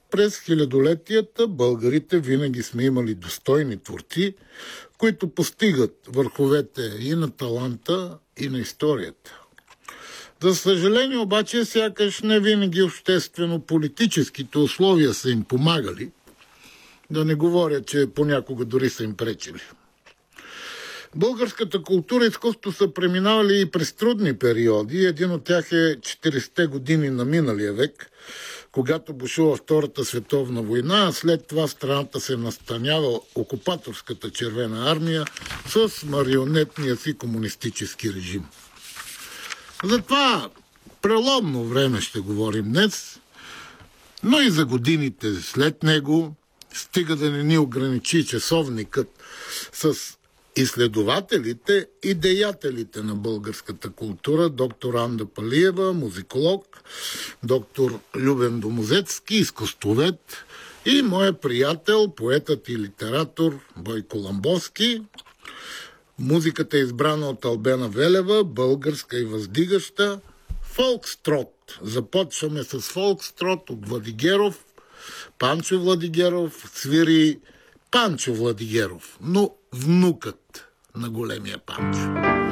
През хилядолетията българите винаги сме имали достойни творци, които постигат върховете и на таланта, и на историята. За съжаление обаче, сякаш не винаги обществено-политическите условия са им помагали, да не говоря, че понякога дори са им пречили. Българската култура и изкуство са преминавали и през трудни периоди. Един от тях е 40-те години на миналия век, когато бушува Втората световна война, а след това страната се настанява окупаторската червена армия с марионетния си комунистически режим. За това преломно време ще говорим днес, но и за годините след него, стига да не ни ограничи часовникът с изследователите и деятелите на българската култура, доктор Анда Палиева, музиколог, доктор Любен Домозецки, изкуствовед и моя приятел, поетът и литератор Бойко Ламбовски. Музиката е избрана от Албена Велева, българска и въздигаща. Фолкстрот. Започваме с Фолкстрот от Владигеров. Панчо Владигеров свири Панчо Владигеров, но внукът на големия Панчо.